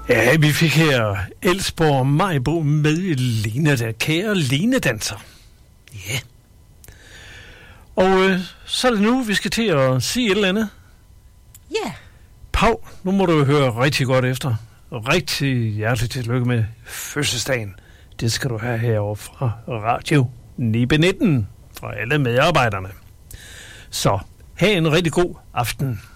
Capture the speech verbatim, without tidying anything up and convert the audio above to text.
Ja, vi fik her Elsborg Majbo med Lene, der kære Lene danser. Ja. Yeah. Og øh, så er det nu, vi skal til at sige et eller andet. Ja. Yeah. Pau, nu må du høre rigtig godt efter. Rigtig hjerteligt tillykke med fødselsdagen. Det skal du have herovre fra Radio ni B nitten fra alle medarbejderne. Så have en rigtig god aften.